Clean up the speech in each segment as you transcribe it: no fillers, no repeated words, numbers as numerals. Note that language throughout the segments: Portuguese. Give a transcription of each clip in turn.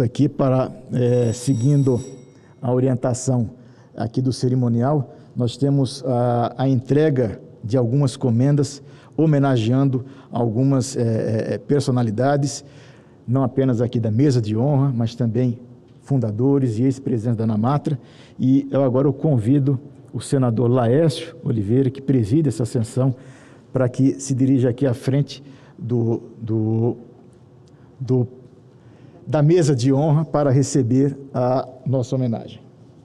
aqui para, seguindo a orientação aqui do cerimonial, nós temos a entrega de algumas comendas, homenageando algumas personalidades, não apenas aqui da mesa de honra, mas também fundadores e ex-presidentes da ANAMATRA. E eu agora convido o senador Laércio Oliveira, que preside essa sessão, para que se dirija aqui à frente da mesa de honra para receber a nossa homenagem.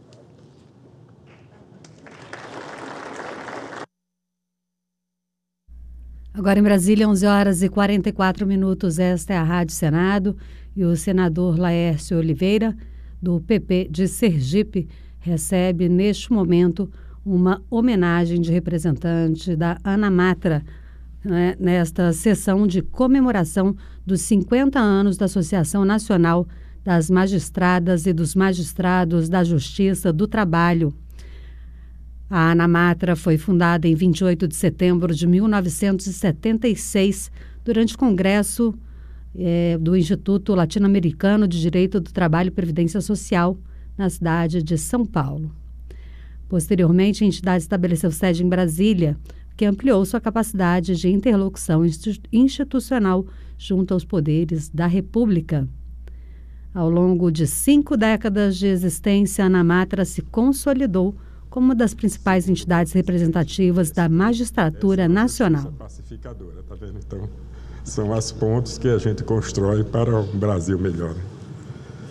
Agora em Brasília, 11h44. Esta é a Rádio Senado e o senador Laércio Oliveira, do PP de Sergipe, recebe neste momento uma homenagem de representante da ANAMATRA, nesta sessão de comemoração dos 50 anos da Associação Nacional das Magistradas e dos Magistrados da Justiça do Trabalho. A ANAMATRA foi fundada em 28 de setembro de 1976, durante o Congresso do Instituto Latino-Americano de Direito do Trabalho e Previdência Social, na cidade de São Paulo. Posteriormente, a entidade estabeleceu sede em Brasília, que ampliou sua capacidade de interlocução institucional junto aos poderes da República. Ao longo de 5 décadas de existência, a ANAMATRA se consolidou como uma das principais entidades representativas da magistratura nacional. Pacificadora, tá vendo? Então, são as pontes que a gente constrói para um Brasil melhor.